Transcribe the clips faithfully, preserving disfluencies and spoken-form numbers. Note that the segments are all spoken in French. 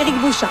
Marc-Éric Bouchard.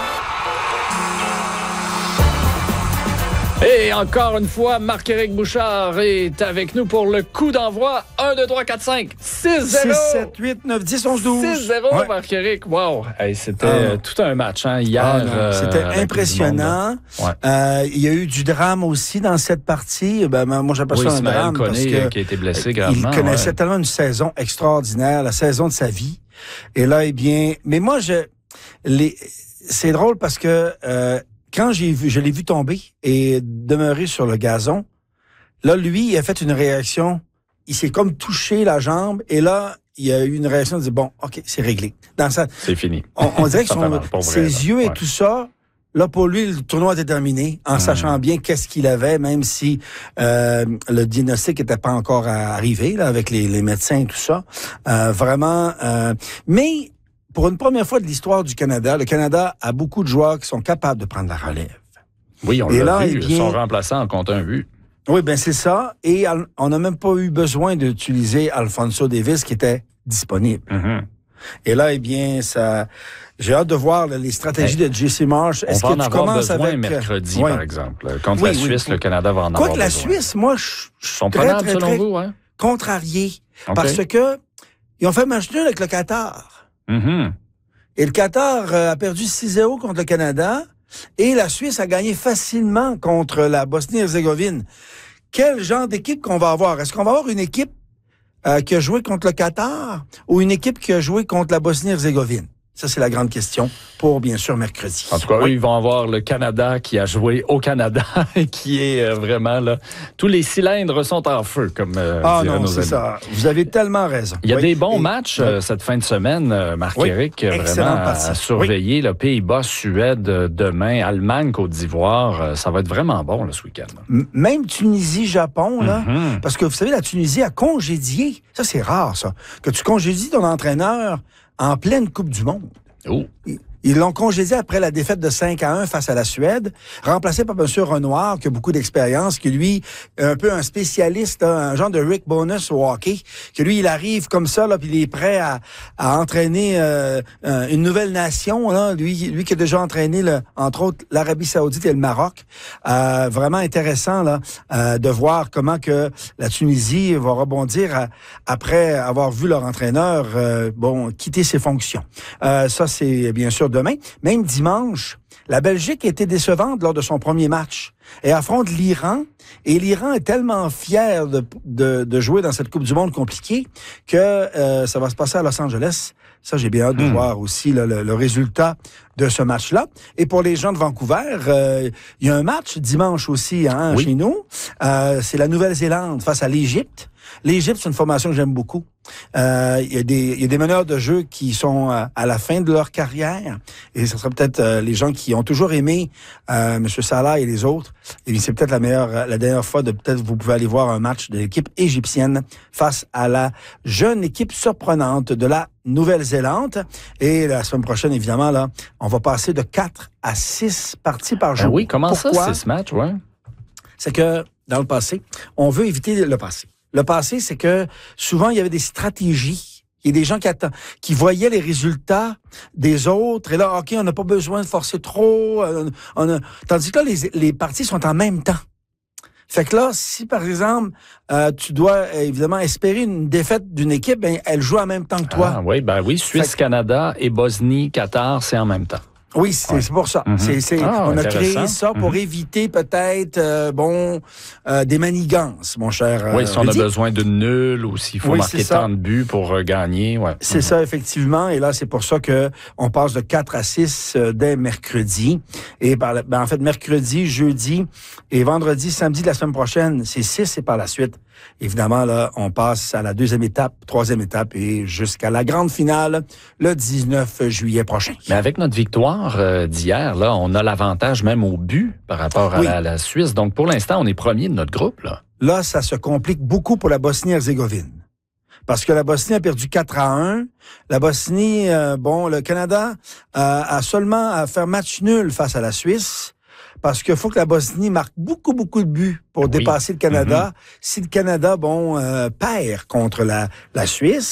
Et encore une fois, Marc-Éric Bouchard est avec nous pour le coup d'envoi. un, deux, trois, quatre, cinq, six zéro. six, sept, huit, neuf, dix, onze, douze. six zéro, ouais. Marc-Éric. Wow. Hey, c'était ah. tout un match hein, hier. Ah, euh, c'était impressionnant. Ouais. Euh, il y a eu du drame aussi dans cette partie. Ben, moi, j'appelle oui, ça un drame Koné, parce que qui a été blessé gravement. Il connaissait ouais. tellement une saison extraordinaire, la saison de sa vie. Et là, eh bien... Mais moi, je... Les... c'est drôle parce que... Euh, Quand j'ai vu, je l'ai vu tomber et demeurer sur le gazon, là, lui, il a fait une réaction. Il s'est comme touché la jambe et là, il a eu une réaction de dire, bon, OK, c'est réglé. Dans sa, c'est fini. On, on dirait que son, mal, vrai, ses là. yeux et ouais. tout ça, là, pour lui, le tournoi était terminé en mmh. sachant bien qu'est-ce qu'il avait, même si euh, le diagnostic n'était pas encore arrivé là, avec les, les médecins et tout ça. Euh, vraiment. Euh, mais... Pour une première fois de l'histoire du Canada, le Canada a beaucoup de joueurs qui sont capables de prendre la relève. Oui, on et l'a là, vu. Eh bien, son remplaçant en compte un but. Oui, ben c'est ça. Et on n'a même pas eu besoin d'utiliser Alphonso Davies qui était disponible. Mm-hmm. Et là, eh bien, ça... J'ai hâte de voir là, les stratégies hey, de J C Marsh. Est-ce que en tu commences besoin avec mercredi, oui. par exemple, contre oui, la Suisse, oui. le Canada va en Quoi avoir que la besoin. Suisse, moi, je suis très, très, selon très vous, hein? contrarié okay. parce que ils ont fait match nul avec le Qatar. Mm-hmm. Et le Qatar a perdu six zéro contre le Canada et la Suisse a gagné facilement contre la Bosnie-Herzégovine. Quel genre d'équipe qu'on va avoir? Est-ce qu'on va avoir une équipe euh, qui a joué contre le Qatar ou une équipe qui a joué contre la Bosnie-Herzégovine? Ça, c'est la grande question pour, bien sûr, mercredi. En tout cas, oui. eux, ils vont avoir le Canada qui a joué au Canada et qui est euh, vraiment là. Tous les cylindres sont en feu, comme euh, ah diraient non, nos c'est amis. ça. Vous avez tellement raison. Il y a oui. des bons et, matchs oui. euh, cette fin de semaine, euh, Marc-Éric, oui. vraiment à, à surveiller. Oui. Le Pays-Bas, Suède euh, demain, Allemagne, Côte d'Ivoire, euh, ça va être vraiment bon là, ce week-end. Là. Même Tunisie, Japon, là, mm-hmm. parce que vous savez, la Tunisie a congédié. Ça, c'est rare, ça, que tu congédies ton entraîneur en pleine Coupe du Monde. Oh. Ils l'ont congédié après la défaite de cinq à un face à la Suède, remplacé par M. Renoir, qui a beaucoup d'expérience, qui lui, est un peu un spécialiste, un genre de Rick Bonus au hockey, que lui, il arrive comme ça, là, puis il est prêt à, à entraîner euh, une nouvelle nation, là, lui, lui qui a déjà entraîné, là, entre autres, l'Arabie Saoudite et le Maroc. Euh, vraiment intéressant là, euh, de voir comment que la Tunisie va rebondir à, après avoir vu leur entraîneur euh, bon quitter ses fonctions. Euh, ça, c'est bien sûr demain. Même dimanche, la Belgique a été décevante lors de son premier match et affronte l'Iran. Et l'Iran est tellement fier de, de, de jouer dans cette Coupe du Monde compliquée que euh, ça va se passer à Los Angeles. Ça, j'ai bien hâte de mmh. voir aussi là, le, le résultat de ce match-là. Et pour les gens de Vancouver, euh, il y a un match dimanche aussi hein, oui. chez nous. Euh, c'est la Nouvelle-Zélande face à l'Égypte. L'Égypte, c'est une formation que j'aime beaucoup. Euh, il y a des, il y a des meneurs de jeu qui sont euh, à la fin de leur carrière. Et ce sera peut-être euh, les gens qui ont toujours aimé euh, M. Salah et les autres. Et c'est peut-être la meilleure, la dernière fois de peut-être vous pouvez aller voir un match de l'équipe égyptienne face à la jeune équipe surprenante de la Nouvelle-Zélande. Et la semaine prochaine, évidemment, là, on va passer de quatre à six parties par jour. Ben oui, comment Pourquoi? ça, six matchs, ouais? C'est que, dans le passé, on veut éviter le passé. Le passé, c'est que souvent, il y avait des stratégies. Il y a des gens qui, attend, qui voyaient les résultats des autres. Et là, OK, on n'a pas besoin de forcer trop. On, on a, tandis que là, les, les parties sont en même temps. Fait que là, si, par exemple, euh, tu dois euh, évidemment espérer une défaite d'une équipe, ben, elle joue en même temps que toi. Ah, oui, ben oui. Suisse, que... Canada et Bosnie, Qatar, c'est en même temps. Oui, c'est, ouais. c'est pour ça. Mm-hmm. C'est, c'est, ah, on a créé ça pour mm-hmm. éviter peut-être euh, bon euh, des manigances, mon cher. Oui, euh, si on Rudy. a besoin d'une nulle ou s'il faut oui, marquer tant de buts pour euh, gagner. Ouais. C'est mm-hmm. ça, effectivement. Et là, c'est pour ça que on passe de quatre à six euh, dès mercredi. Et par la, ben, en fait, mercredi, jeudi et vendredi, samedi de la semaine prochaine, c'est six et par la suite. Évidemment, là, on passe à la deuxième étape, troisième étape et jusqu'à la grande finale le dix-neuf juillet prochain. Mais avec notre victoire euh, d'hier, là, on a l'avantage même au but par rapport à, oui. la, à la Suisse. Donc, pour l'instant, on est premier de notre groupe, là. Là, ça se complique beaucoup pour la Bosnie-Herzégovine. Parce que la Bosnie a perdu quatre à un. La Bosnie, euh, bon, le Canada euh, a seulement à faire match nul face à la Suisse. Parce qu'il faut que la Bosnie marque beaucoup, beaucoup de buts pour oui. dépasser le Canada. Mm-hmm. Si le Canada, bon, euh, perd contre la, la Suisse,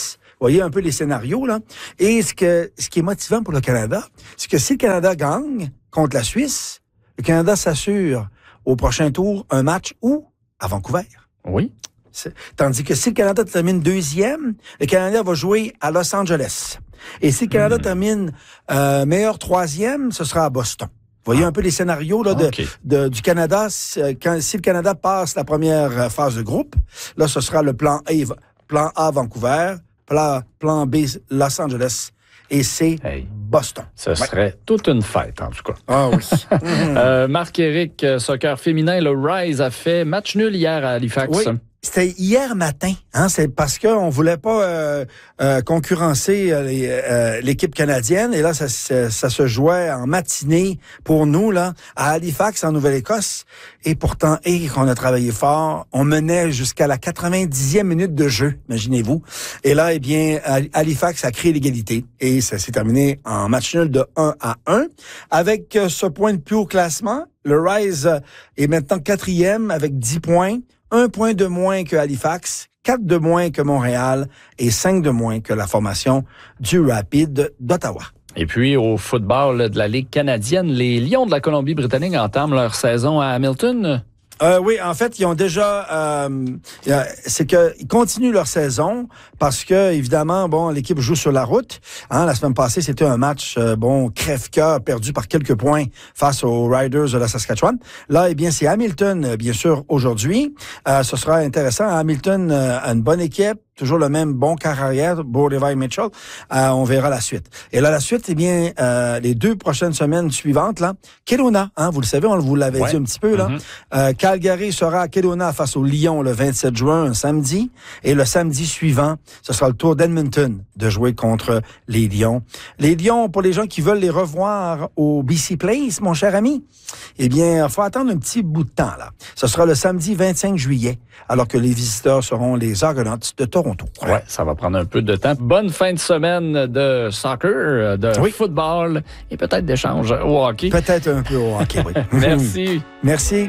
voyez un peu les scénarios, là. Et ce, que, ce qui est motivant pour le Canada, c'est que si le Canada gagne contre la Suisse, le Canada s'assure au prochain tour un match où? À Vancouver. Oui. C'est, tandis que si le Canada termine deuxième, le Canada va jouer à Los Angeles. Et si le Canada mmh. termine euh, meilleur troisième, ce sera à Boston. Vous voyez ah. un peu les scénarios là, de, okay. de, du Canada. Quand, si le Canada passe la première phase de groupe, là, ce sera le plan A, plan A Vancouver, plan, plan B Los Angeles. Et c'est hey. Boston. Ce ouais. serait toute une fête, en tout cas. Ah oui. euh, Marc-Éric, soccer féminin, le Rise a fait match nul hier à Halifax. Oui. C'était hier matin, hein, c'est parce qu'on voulait pas euh, euh, concurrencer euh, les, euh, l'équipe canadienne, et là ça, ça, ça se jouait en matinée pour nous là à Halifax en Nouvelle-Écosse, et pourtant et qu'on a travaillé fort, on menait jusqu'à la quatre-vingt-dixième minute de jeu, imaginez-vous, et là eh bien Halifax a créé l'égalité et ça s'est terminé en match nul de un à un avec ce point de plus au classement. Le Rise est maintenant quatrième avec dix points. Un point de moins que Halifax, quatre de moins que Montréal et cinq de moins que la formation du Rapid d'Ottawa. Et puis, au football de la Ligue canadienne, les Lions de la Colombie-Britannique entament leur saison à Hamilton. Euh, oui, en fait, ils ont déjà... Euh, c'est qu'ils continuent leur saison parce que, évidemment, bon, l'équipe joue sur la route. Hein, la semaine passée, c'était un match, euh, bon, crève-cœur, perdu par quelques points face aux Riders de la Saskatchewan. Là, eh bien, c'est Hamilton, bien sûr, aujourd'hui. Euh, ce sera intéressant. Hamilton euh, a une bonne équipe. Toujours le même bon quart arrière, Bourdevaille Mitchell. Euh, on verra la suite. Et là, la suite, eh bien, euh, les deux prochaines semaines suivantes, là, Kelowna, hein, vous le savez, on vous l'avait ouais. dit un petit peu, là. Mm-hmm. Euh, Calgary sera à Kelowna face au Lions le vingt-sept juin, un samedi. Et le samedi suivant, ce sera le tour d'Edmonton de jouer contre les Lions. Les Lions, pour les gens qui veulent les revoir au B C Place, mon cher ami, eh bien, il faut attendre un petit bout de temps, là. Ce sera le samedi vingt-cinq juillet, alors que les visiteurs seront les Argonauts de Toronto. Ouais. ouais, ça va prendre un peu de temps. Bonne fin de semaine de soccer, de oui. football et peut-être d'échange au hockey. Peut-être un peu au hockey, oui. Merci. Merci.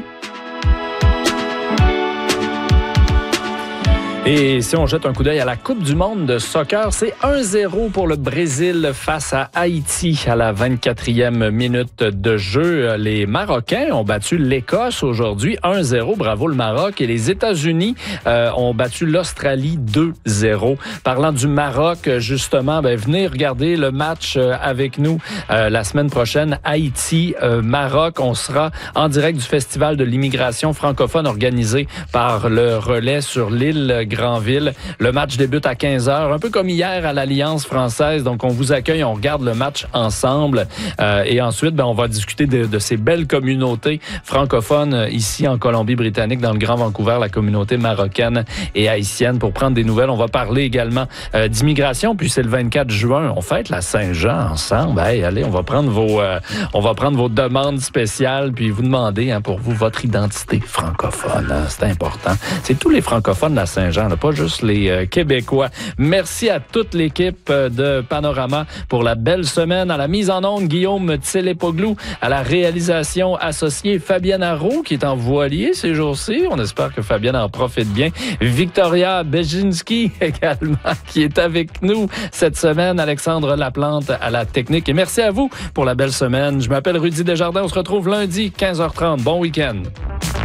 Et si on jette un coup d'œil à la Coupe du monde de soccer, c'est un zéro pour le Brésil face à Haïti à la vingt-quatrième minute de jeu. Les Marocains ont battu l'Écosse aujourd'hui un zéro, bravo le Maroc. Et les États-Unis euh, ont battu l'Australie deux zéro. Parlant du Maroc, justement, ben, venez regarder le match avec nous euh, la semaine prochaine. Haïti-Maroc, euh, on sera en direct du Festival de l'immigration francophone organisé par le Relais sur l'île Grandville. Le match débute à quinze heures, un peu comme hier à l'Alliance française. Donc, on vous accueille, on regarde le match ensemble. Euh, et ensuite, ben, on va discuter de, de ces belles communautés francophones ici en Colombie-Britannique, dans le Grand Vancouver, la communauté marocaine et haïtienne. Pour prendre des nouvelles, on va parler également euh, d'immigration. Puis, c'est le vingt-quatre juin. On fête la Saint-Jean ensemble. Hey, allez, on va prendre vos, euh, on va prendre vos demandes spéciales puis vous demander hein, pour vous votre identité francophone. Hein, c'est important. C'est tous les francophones de la Saint-Jean, pas juste les euh, Québécois. Merci à toute l'équipe euh, de Panorama pour la belle semaine. À la mise en onde, Guillaume Tsélépoglou. À la réalisation associée, Fabienne Arrault, qui est en voilier ces jours-ci. On espère que Fabienne en profite bien. Victoria Bejinski également, qui est avec nous cette semaine. Alexandre Laplante à la technique. Et merci à vous pour la belle semaine. Je m'appelle Rudy Desjardins. On se retrouve lundi, quinze heures trente. Bon week-end.